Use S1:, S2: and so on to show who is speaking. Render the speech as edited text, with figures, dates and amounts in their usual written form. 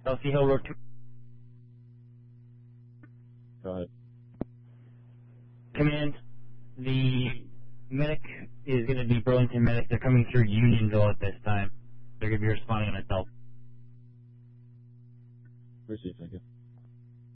S1: Elsie Hill Road 2.
S2: Go ahead.
S1: Command, the medic is going to be Burlington Medic. They're coming through Unionville at this time. They're going to be responding on a cell.
S2: Receive, thank you.